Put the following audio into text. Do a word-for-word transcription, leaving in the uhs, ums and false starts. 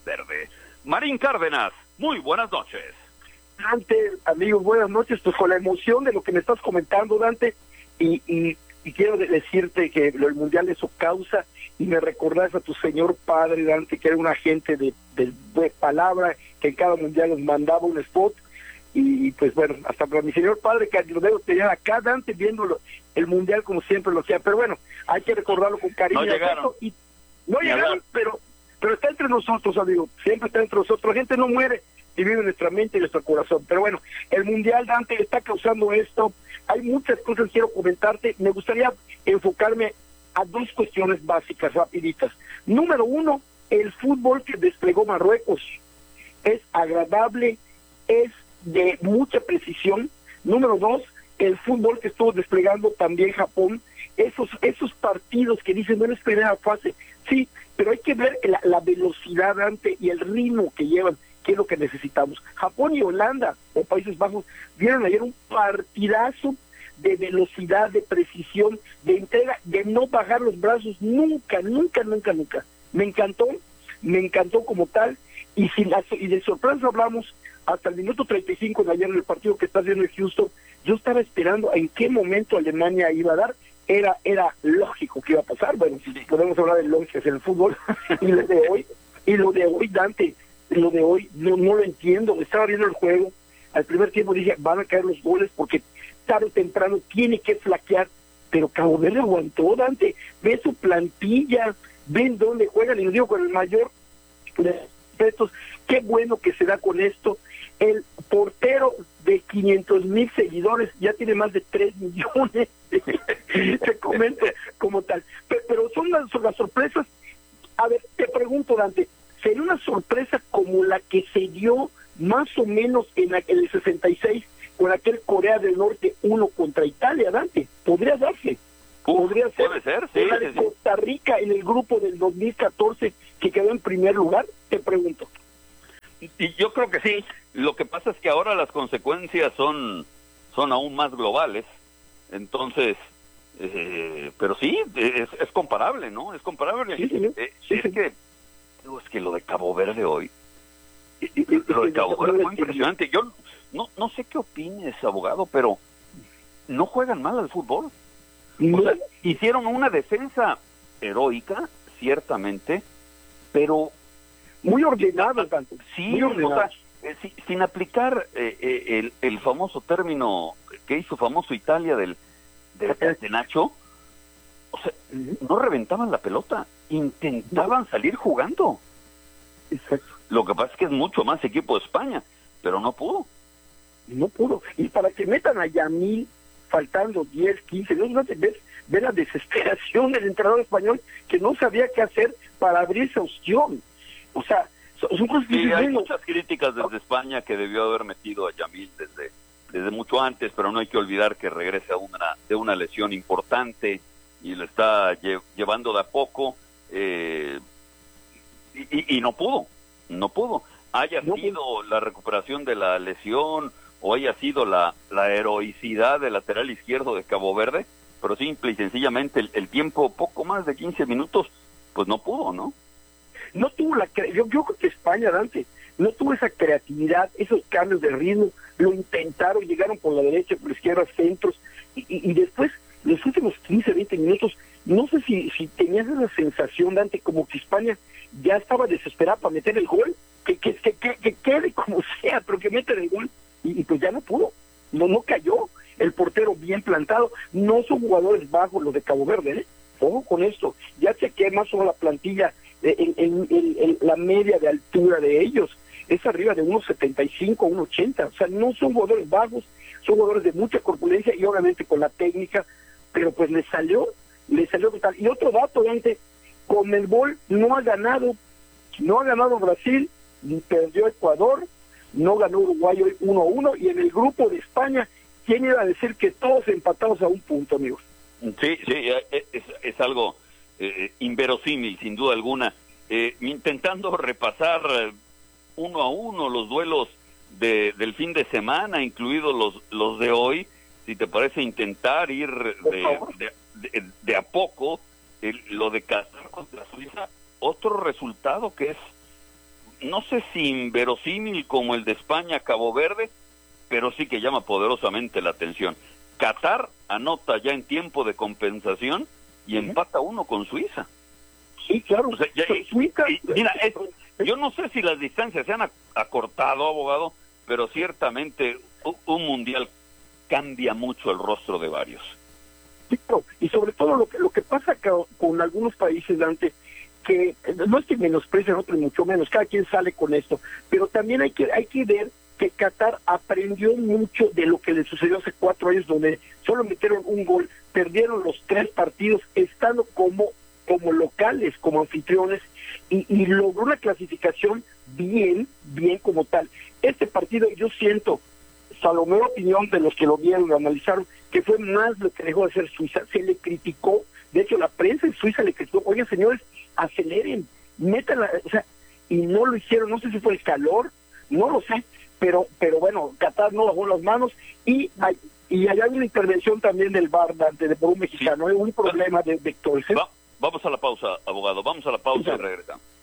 verde. Marín Cárdenas, muy buenas noches. Dante, amigos, buenas noches, pues con la emoción de lo que me estás comentando, Dante, y, y, y quiero decirte que el Mundial es su causa, y me recordás a tu señor padre, Dante, que era un agente de, de, de palabra, que en cada Mundial nos mandaba un spot, y pues bueno, hasta para mi señor padre, que lo debo tener acá, Dante, viendo el Mundial como siempre lo hacía, pero bueno, hay que recordarlo con cariño. No llegaron. Y, no llegaron, pero, pero está entre nosotros, amigo, siempre está entre nosotros, la gente no muere, y vive en nuestra mente y nuestro corazón. Pero bueno, el Mundial, Dante, está causando esto. Hay muchas cosas que quiero comentarte. Me gustaría enfocarme a dos cuestiones básicas, rapiditas. Número uno, el fútbol que desplegó Marruecos es agradable, es de mucha precisión. Número dos, el fútbol que estuvo desplegando también Japón, esos esos partidos que dicen, no es primera fase, sí, pero hay que ver la, la velocidad, Dante, y el ritmo que llevan, que es lo que necesitamos. Japón y Holanda, o Países Bajos, vieron ayer un partidazo de velocidad, de precisión, de entrega, de no bajar los brazos nunca, nunca, nunca, nunca. Me encantó, me encantó como tal, y, sin, y de sorpresa hablamos hasta el minuto treinta y cinco de ayer en el partido que está haciendo en Houston. Yo estaba esperando en qué momento Alemania iba a dar, era era lógico que iba a pasar. Bueno, si podemos hablar de lógicas en el fútbol, y lo de hoy, y lo de hoy, Dante, lo de hoy no no lo entiendo. Estaba viendo el juego, al primer tiempo dije, van a caer los goles porque tarde o temprano tiene que flaquear, pero Cabo Verde aguantó, Dante. Ve su plantilla, ven dónde juegan, y lo digo con el mayor respeto, qué bueno que se da con esto. El portero de quinientos mil seguidores ya tiene más de tres millones, te comento como tal, pero, pero son, las, son las sorpresas. A ver, te pregunto, Dante, ¿sería una sorpresa como la que se dio más o menos en, la, en el sesenta y seis con aquel Corea del Norte uno contra Italia, Dante? ¿Podría darse? Uf, ¿Podría ser? Puede ser, sí. ¿La de sí, Costa Rica en el grupo del dos mil catorce que quedó en primer lugar? Te pregunto. sí. Y yo creo que sí. Lo que pasa es que ahora las consecuencias son, son aún más globales. Entonces, eh, pero sí, es, es comparable, ¿no? Es comparable. Sí, sí, eh, sí, es sí. que digo, es que lo de Cabo Verde hoy, lo de Cabo Verde fue impresionante. Yo no no sé qué opines, abogado, pero no juegan mal al fútbol. O sea, hicieron una defensa heroica, ciertamente, pero muy ordenado, Dante. sí, Muy ordenado. o sea, eh, si, sin aplicar eh, eh, el, el famoso término que hizo famoso Italia del, del catenacho, o sea, uh-huh. no reventaban la pelota, intentaban no. salir jugando. Exacto. Lo que pasa es que es mucho más equipo de España, pero no pudo. No pudo. Y para que metan a Yamil faltando diez, quince, no, no te ves, ves la desesperación del entrenador español que no sabía qué hacer para abrir esa opción. O sea, son cosas que... Sí, hay muchas críticas desde España que debió haber metido a Yamil desde, desde mucho antes, pero no hay que olvidar que regresa a una, de una lesión importante y lo está lle llevando de a poco, eh, y, y, y no pudo, no pudo. Haya no sido pudo. la recuperación de la lesión o haya sido la, la heroicidad del lateral izquierdo de Cabo Verde, pero simple y sencillamente el, el tiempo, poco más de quince minutos, pues no pudo, ¿no? No tuvo la... Yo, yo creo que España, Dante, no tuvo esa creatividad, esos cambios de ritmo, lo intentaron, llegaron por la derecha, por la izquierda, centros, y, y, y después, los últimos quince, veinte minutos, no sé si, si tenías esa sensación, Dante, como que España ya estaba desesperada para meter el gol, que, que, que, que, que quede como sea, pero que meten el gol, y, y pues ya no pudo, no, no cayó, el portero bien plantado, no son jugadores bajos los de Cabo Verde, ¿eh? Ojo con esto, ya chequeé más sobre la plantilla, en, en, en, en la media de altura de ellos es arriba de uno setenta y cinco, uno ochenta, o sea, no son jugadores bajos, son jugadores de mucha corpulencia y obviamente con la técnica, pero pues les salió, les salió total. Y otro dato, gente, Conmebol no ha ganado, no ha ganado Brasil, ni perdió Ecuador, no ganó Uruguay hoy uno a uno, y en el grupo de España, ¿quién iba a decir que todos empatados a un punto, amigos? Sí, sí, es, es algo eh, inverosímil, sin duda alguna. Eh, intentando repasar eh, uno a uno los duelos de, del fin de semana, incluidos los, los de hoy, si te parece intentar ir de, de, de, de a poco, el, lo de Qatar contra Suiza, otro resultado que es no sé si inverosímil como el de España-Cabo Verde, pero sí que llama poderosamente la atención. Qatar anota ya en tiempo de compensación y uh-huh. empata uno con Suiza. Sí, claro. O sea, ya, Suiza, y, mira, es, yo no sé si las distancias se han acortado, abogado, pero ciertamente un, un mundial cambia mucho el rostro de varios. Sí, y sobre todo lo que lo que pasa con, con algunos países, Dante, que no es que menosprecien otros, mucho menos, cada quien sale con esto, pero también hay que hay que ver que Qatar aprendió mucho de lo que le sucedió hace cuatro años, donde solo metieron un gol, perdieron los tres partidos, estando como como locales, como anfitriones, y, y logró una clasificación bien, bien como tal. Este partido yo siento, salvo la opinión de los que lo vieron, lo analizaron, que fue más lo que dejó de hacer Suiza. Se le criticó, de hecho la prensa en Suiza le criticó, oigan señores, aceleren, metan la, o sea, y no lo hicieron, no sé si fue el calor, no lo sé, pero pero bueno, Qatar no bajó las manos, y hay, y hay una intervención también del V A R, de, de por un mexicano, sí. un problema de vectores. ¿eh? Va, vamos a la pausa, abogado, vamos a la pausa sí, y regresamos.